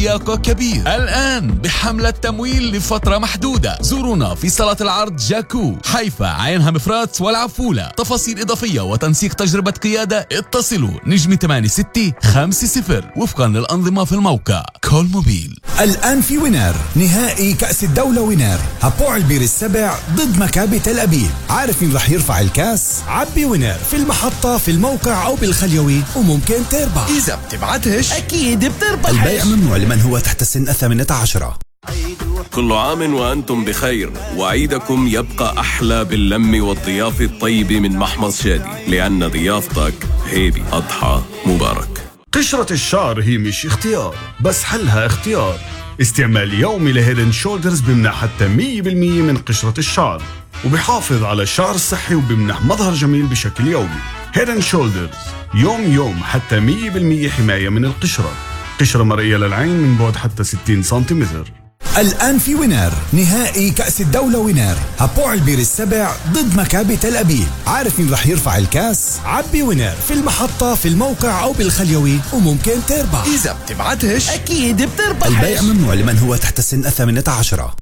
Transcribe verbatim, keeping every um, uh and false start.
لياقة كبير. الآن بحملة تمويل لفترة محدودة. زورونا في صالة العرض جاكو، حيفا، عينها مفرات والعفولة. تفاصيل إضافية وتنسيق تجربة قيادة اتصلوا نجم ثمانية ستة خمسة صفر وفقا للأنظمة في الموقع. كول موبيل. الآن في وينر نهائي كأس الدولة. وينر هبوع البير السبع ضد مكابي تل أبيب. عارف مين رح يرفع الكاس؟ عبي وينر في المحطة، في الموقع أو بالخليوي، وممكن تربح. إذا بتبعتش أكيد بتربح. البيع ممنوع لمن هو تحت السن الثامنة عشرة. كل عام وأنتم بخير، وعيدكم يبقى أحلى باللم والضيافة الطيبة من محمص شادي، لأن ضيافتك هيدي أضحى مبارك. قشرة الشعر هي مش اختيار، بس حلها اختيار. استعمال يومي لهيدن شولدرز بمنح حتى مية بالمية من قشرة الشعر، وبحافظ على الشعر الصحي وبمنح مظهر جميل بشكل يومي. هيدن شولدرز يوم يوم حتى مية بالمية حماية من القشرة. قشرة مرئية للعين من بعد حتى ستين سنتيمتر. الآن في وينر نهائي كأس الدولة. وينر هبوع البير السبع ضد مكابي تل أبيب. عارف مين رح يرفع الكاس؟ عبي وينر في المحطة، في الموقع أو بالخليوي، وممكن تربح. إذا بتبعتش أكيد بتربح. البيع ممنوع لمن هو تحت السن الثامنة عشرة.